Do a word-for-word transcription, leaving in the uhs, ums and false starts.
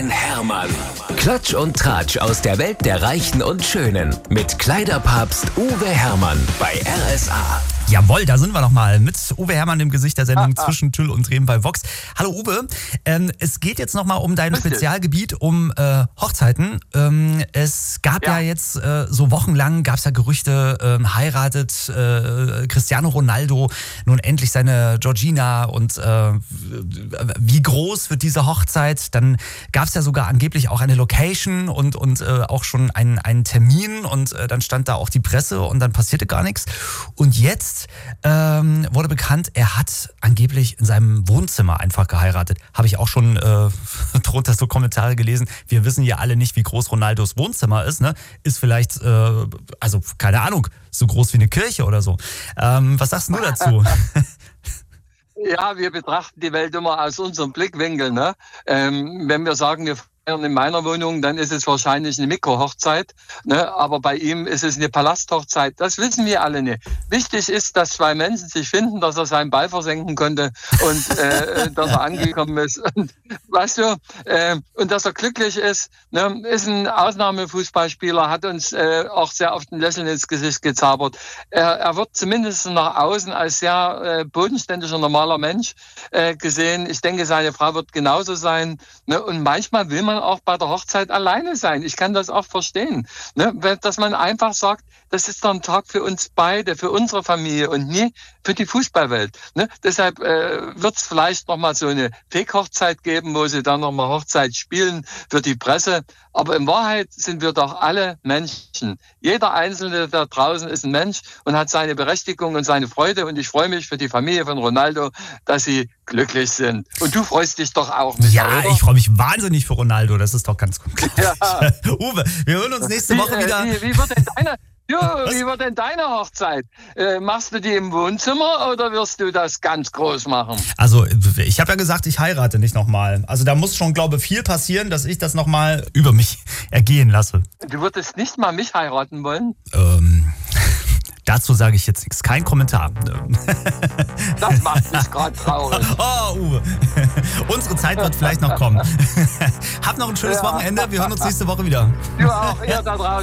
den Hermann. Klatsch und Tratsch aus der Welt der Reichen und Schönen. Mit Kleiderpapst Uwe Hermann bei R S A. Jawohl, da sind wir nochmal mit Uwe Hermann im Gesicht der Sendung ah, ah. Zwischen Tüll und Tränen bei Vox. Hallo Uwe, ähm, es geht jetzt nochmal um dein Spezialgebiet, um äh, Hochzeiten. Ähm, es gab ja, ja jetzt äh, so wochenlang, gab es ja Gerüchte, ähm, heiratet äh, Cristiano Ronaldo nun endlich seine Georgina und äh, wie groß wird diese Hochzeit? Dann gab es ja sogar angeblich auch eine Location und, und äh, auch schon einen, einen Termin und äh, dann stand da auch die Presse und dann passierte gar nichts. Und jetzt ähm, wurde bekannt, er hat angeblich in seinem Wohnzimmer einfach geheiratet. Habe ich auch schon äh, drunter so Kommentare gelesen. Wir wissen ja alle nicht, wie groß Ronaldos Wohnzimmer ist. Ne? Ist vielleicht, äh, also keine Ahnung, so groß wie eine Kirche oder so. Ähm, was sagst du dazu? Ja, wir betrachten die Welt immer aus unserem Blickwinkel. Ne? Ähm, wenn wir sagen, wir in meiner Wohnung, dann ist es wahrscheinlich eine Mikrohochzeit, ne? Aber bei ihm ist es eine Palasthochzeit. Das wissen wir alle nicht. Wichtig ist, dass zwei Menschen sich finden, dass er seinen Ball versenken konnte und äh, dass er angekommen ist. Und, weißt du, äh, und dass er glücklich ist, ne? Ist ein Ausnahmefußballspieler, hat uns äh, auch sehr oft ein Lächeln ins Gesicht gezaubert. Er, er wird zumindest nach außen als sehr äh, bodenständiger, normaler Mensch äh, gesehen. Ich denke, seine Frau wird genauso sein, ne? Und manchmal will man auch bei der Hochzeit alleine sein. Ich kann das auch verstehen. Ne? Dass man einfach sagt, das ist doch ein Tag für uns beide, für unsere Familie und nie für die Fußballwelt. Ne? Deshalb äh, wird es vielleicht nochmal so eine Fake-Hochzeit geben, wo sie dann nochmal Hochzeit spielen für die Presse. Aber in Wahrheit sind wir doch alle Menschen. Jeder Einzelne da draußen ist ein Mensch und hat seine Berechtigung und seine Freude. Und ich freue mich für die Familie von Ronaldo, dass sie glücklich sind. Und du freust dich doch auch, Michael, Ja, oder? Ich freue mich wahnsinnig für Ronaldo. Das ist doch ganz gut. Ja. Uwe, wir hören uns nächste Woche wie, wieder. Wie, wie wird denn deine... Ja, wie wird denn deine Hochzeit? Äh, machst du die im Wohnzimmer oder wirst du das ganz groß machen? Also ich habe ja gesagt, ich heirate nicht nochmal. Also da muss schon, glaube ich, viel passieren, dass ich das nochmal über mich ergehen lasse. Du würdest nicht mal mich heiraten wollen? Ähm... Dazu sage ich jetzt nichts. Kein Kommentar. Das macht mich gerade traurig. Oh, Uwe. Unsere Zeit wird vielleicht noch kommen. Habt noch ein schönes Ja. Wochenende. Wir hören uns nächste Woche wieder. Du auch, ihr da draußen.